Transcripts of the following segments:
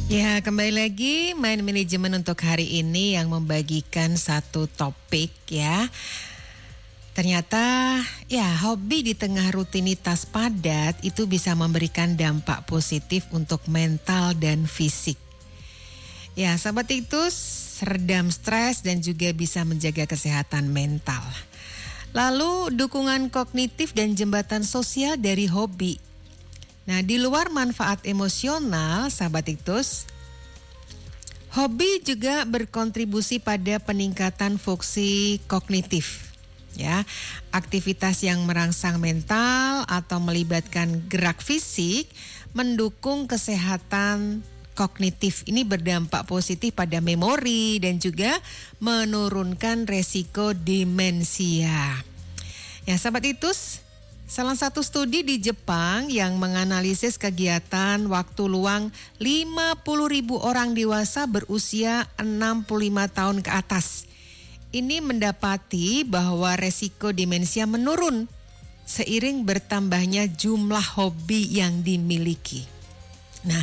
Ya, kembali lagi Mind Management untuk hari ini yang membagikan satu topik ya. Ternyata ya hobi di tengah rutinitas padat itu bisa memberikan dampak positif untuk mental dan fisik. Ya, sahabat itu redam stres dan juga bisa menjaga kesehatan mental. Lalu dukungan kognitif dan jembatan sosial dari hobi. Nah, di luar manfaat emosional, sahabat Iktus, hobi juga berkontribusi pada peningkatan fungsi kognitif. Ya, aktivitas yang merangsang mental atau melibatkan gerak fisik mendukung kesehatan kognitif. Ini berdampak positif pada memori dan juga menurunkan resiko demensia. Ya, sahabat Iktus, salah satu studi di Jepang yang menganalisis kegiatan waktu luang 50.000 orang dewasa berusia 65 tahun ke atas. Ini mendapati bahwa resiko demensia menurun seiring bertambahnya jumlah hobi yang dimiliki. Nah,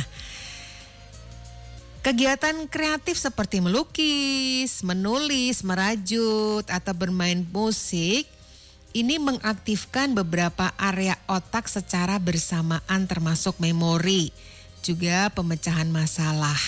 kegiatan kreatif seperti melukis, menulis, merajut, atau bermain musik ini mengaktifkan beberapa area otak secara bersamaan termasuk memori, juga pemecahan masalah.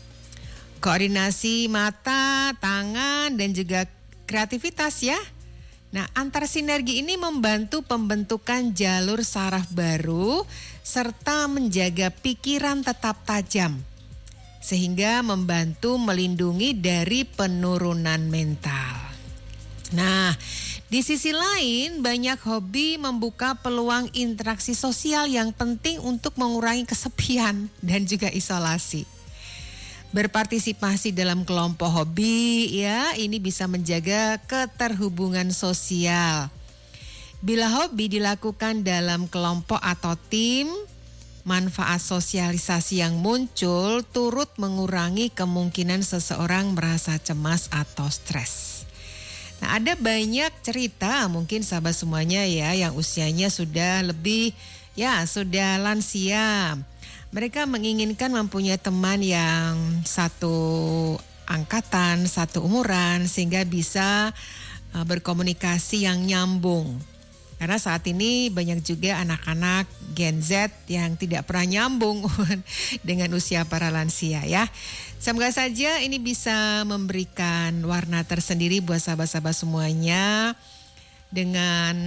Koordinasi mata, tangan, dan juga kreativitas ya. Nah, antar sinergi ini membantu pembentukan jalur saraf baru serta menjaga pikiran tetap tajam. Sehingga membantu melindungi dari penurunan mental. Nah, di sisi lain, banyak hobi membuka peluang interaksi sosial yang penting untuk mengurangi kesepian dan juga isolasi. Berpartisipasi dalam kelompok hobi, ya, ini bisa menjaga keterhubungan sosial. Bila hobi dilakukan dalam kelompok atau tim, manfaat sosialisasi yang muncul turut mengurangi kemungkinan seseorang merasa cemas atau stres. Nah, ada banyak cerita mungkin sahabat semuanya ya yang usianya sudah lebih sudah lansia. Mereka menginginkan mempunyai teman yang satu angkatan, satu umuran sehingga bisa berkomunikasi yang nyambung. Karena saat ini banyak juga anak-anak Gen Z yang tidak pernah nyambung dengan usia para lansia ya. Semoga saja ini bisa memberikan warna tersendiri buat sahabat-sahabat semuanya dengan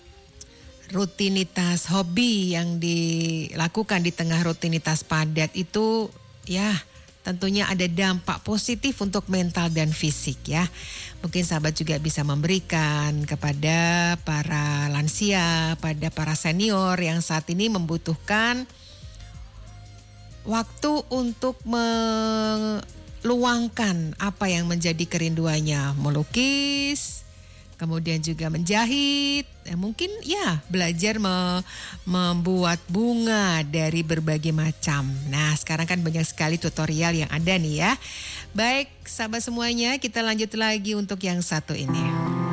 rutinitas hobi yang dilakukan di tengah rutinitas padat itu ya tentunya ada dampak positif untuk mental dan fisik ya. Mungkin sahabat juga bisa memberikan kepada para lansia, pada para senior yang saat ini membutuhkan waktu untuk meluangkan apa yang menjadi kerinduannya, melukis, kemudian juga menjahit, mungkin ya belajar membuat bunga dari berbagai macam. Nah, sekarang kan banyak sekali tutorial yang ada nih ya. Baik, sahabat semuanya, kita lanjut lagi untuk yang satu ini.